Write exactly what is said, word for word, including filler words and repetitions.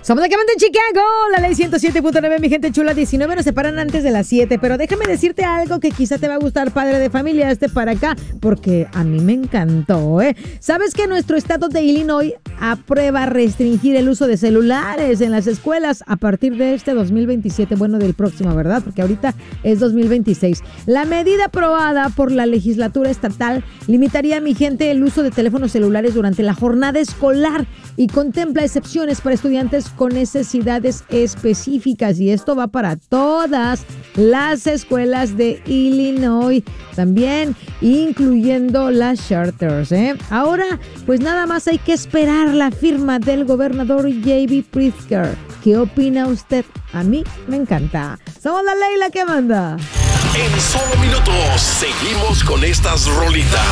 Somos la que manda en Chicago, la ley ciento siete punto nueve, mi gente chula. Diecinueve nos separan antes de las siete, pero déjame decirte algo que quizá te va a gustar, padre de familia, este para acá, porque a mí me encantó, ¿eh? ¿Sabes que nuestro estado de Illinois aprueba restringir el uso de celulares en las escuelas a partir de este dos mil veintisiete? Bueno, del próximo, ¿verdad? Porque ahorita es dos mil veintiséis. La medida aprobada por la legislatura estatal limitaría, mi gente, el uso de teléfonos celulares durante la jornada escolar y contempla excepciones para estudiantes con necesidades específicas, y esto va para todas las escuelas de Illinois, también incluyendo las charters, ¿eh? Ahora, pues nada más hay que esperar la firma del gobernador J B Pritzker. ¿Qué opina usted? A mí me encanta. Somos la ley la que manda. En solo minutos seguimos con estas rolitas.